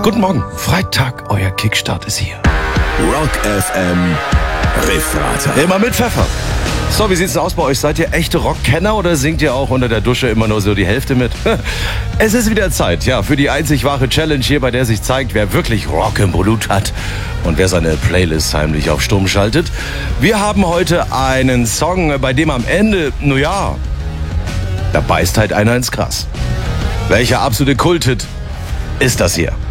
Guten Morgen, Freitag, euer Kickstart ist hier. Rock FM Riffrater. Immer mit Pfeffer. So, wie sieht's aus bei euch? Seid ihr echte Rockkenner oder singt ihr auch unter der Dusche immer nur so die Hälfte mit? Es ist wieder Zeit, ja, für die einzig wahre Challenge hier, bei der sich zeigt, wer wirklich Rock im Blut hat und wer seine Playlist heimlich auf Stumm schaltet. Wir haben heute einen Song, bei dem am Ende, da beißt halt einer ins Gras. Welcher absolute Kulthit ist das hier?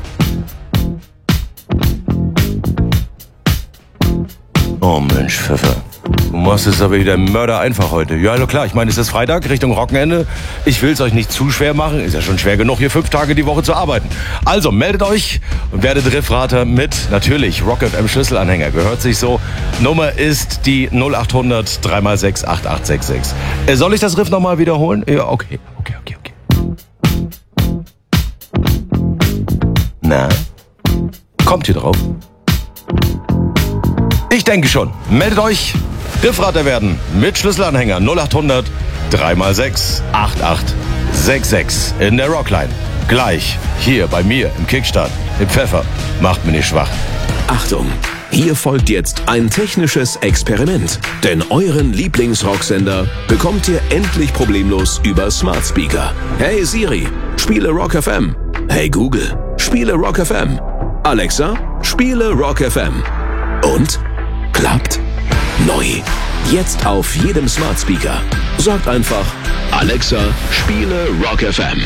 Oh Mensch, Pfeffer. Du machst es aber wieder Mörder einfach heute. Ja, klar, ich meine, es ist Freitag, Richtung Wochenende. Ich will es euch nicht zu schwer machen. Ist ja schon schwer genug, hier 5 Tage die Woche zu arbeiten. Also, meldet euch und werdet Riffrater mit, natürlich, Rock FM Schlüsselanhänger. Gehört sich so. Nummer ist die 0800 3x6 8866. Soll ich das Riff nochmal wiederholen? Ja, okay. Na, kommt ihr drauf? Ich denke schon. Meldet euch. Riffrater werden mit Schlüsselanhänger 0800 3x6 8866 in der Rockline. Gleich hier bei mir im Kickstart mit Pfeffer. Macht mich nicht schwach. Achtung, hier folgt jetzt ein technisches Experiment. Denn euren Lieblingsrocksender bekommt ihr endlich problemlos über Smart Speaker. Hey Siri, spiele Rock FM. Hey Google, spiele Rock FM. Alexa, spiele Rock FM. Und? Klappt? Neu. Jetzt auf jedem Smart Speaker. Sagt einfach, Alexa, spiele Rock FM.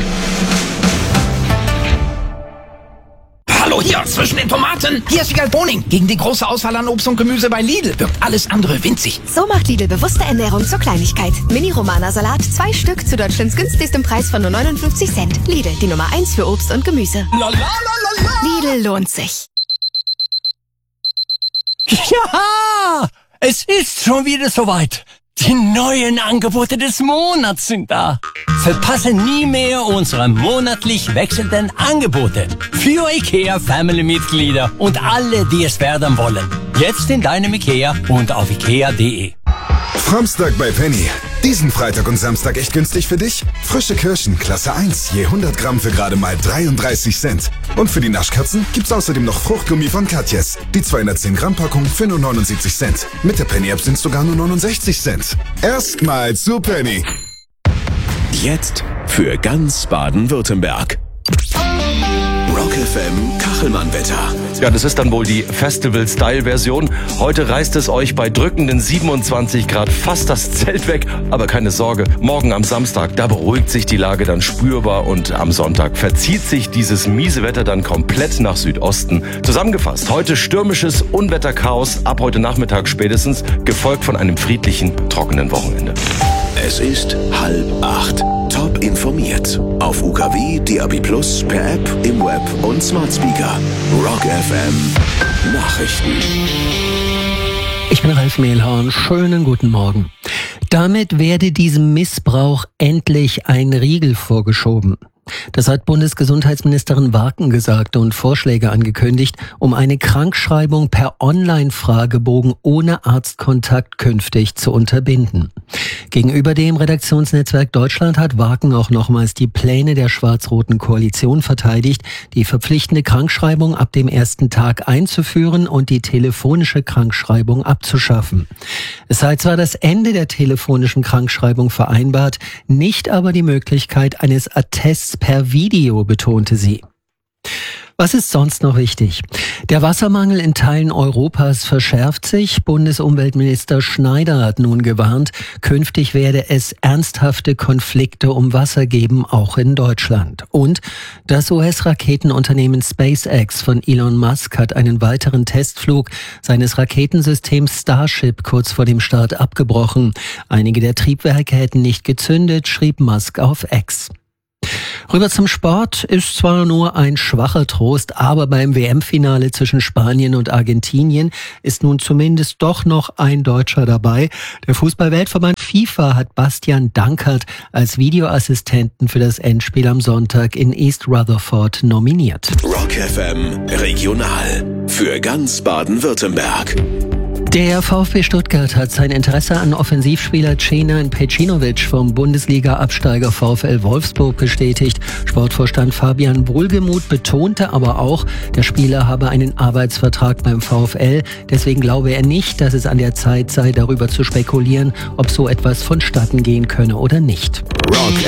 Hallo hier, zwischen den Tomaten. Hier ist Wiegald Boning. Gegen die große Auswahl an Obst und Gemüse bei Lidl wirkt alles andere winzig. So macht Lidl bewusste Ernährung zur Kleinigkeit. Mini-Romana-Salat, 2 Stück zu Deutschlands günstigstem Preis von nur 59 Cent. Lidl, die Nummer 1 für Obst und Gemüse. Lidl lohnt sich. Ja, es ist schon wieder soweit. Die neuen Angebote des Monats sind da. Verpasse nie mehr unsere monatlich wechselnden Angebote für IKEA Family-Mitglieder und alle, die es werden wollen. Jetzt in deinem IKEA und auf ikea.de. Samstag bei Penny. Diesen Freitag und Samstag echt günstig für dich? Frische Kirschen, Klasse 1, je 100 Gramm für gerade mal 33 Cent. Und für die Naschkatzen gibt's außerdem noch Fruchtgummi von Katjes. Die 210 Gramm Packung für nur 79 Cent. Mit der Penny-App sind sogar nur 69 Cent. Erstmal zu Penny. Jetzt für ganz Baden-Württemberg. Rock FM Kachelmann-Wetter. Ja, das ist dann wohl die Festival-Style-Version. Heute reißt es euch bei drückenden 27 Grad fast das Zelt weg. Aber keine Sorge, morgen am Samstag, da beruhigt sich die Lage dann spürbar. Und am Sonntag verzieht sich dieses miese Wetter dann komplett nach Südosten. Zusammengefasst, heute stürmisches Unwetterchaos, ab heute Nachmittag spätestens, gefolgt von einem friedlichen, trockenen Wochenende. Es ist 7:30. Top informiert. Auf UKW, DAB+, per App, im Web und Smart Speaker. Rock FM Nachrichten. Ich bin Ralf Mehlhorn. Schönen guten Morgen. Damit werde diesem Missbrauch endlich ein Riegel vorgeschoben. Das hat Bundesgesundheitsministerin Warken gesagt und Vorschläge angekündigt, um eine Krankschreibung per Online-Fragebogen ohne Arztkontakt künftig zu unterbinden. Gegenüber dem Redaktionsnetzwerk Deutschland hat Warken auch nochmals die Pläne der schwarz-roten Koalition verteidigt, die verpflichtende Krankschreibung ab dem ersten Tag einzuführen und die telefonische Krankschreibung abzuschaffen. Es sei zwar das Ende der telefonischen Krankschreibung vereinbart, nicht aber die Möglichkeit eines Attests per Video, betonte sie. Was ist sonst noch wichtig? Der Wassermangel in Teilen Europas verschärft sich. Bundesumweltminister Schneider hat nun gewarnt, künftig werde es ernsthafte Konflikte um Wasser geben, auch in Deutschland. Und das US-Raketenunternehmen SpaceX von Elon Musk hat einen weiteren Testflug seines Raketensystems Starship kurz vor dem Start abgebrochen. Einige der Triebwerke hätten nicht gezündet, schrieb Musk auf X. Rüber zum Sport ist zwar nur ein schwacher Trost, aber beim WM-Finale zwischen Spanien und Argentinien ist nun zumindest doch noch ein Deutscher dabei. Der Fußball-Weltverband FIFA hat Bastian Dankert als Videoassistenten für das Endspiel am Sonntag in East Rutherford nominiert. Rock FM Regional für ganz Baden-Württemberg. Der VfB Stuttgart hat sein Interesse an Offensivspieler Cenan Pecinovic vom Bundesliga-Absteiger VfL Wolfsburg bestätigt. Sportvorstand Fabian Wohlgemuth betonte aber auch, der Spieler habe einen Arbeitsvertrag beim VfL. Deswegen glaube er nicht, dass es an der Zeit sei, darüber zu spekulieren, ob so etwas vonstatten gehen könne oder nicht. Rock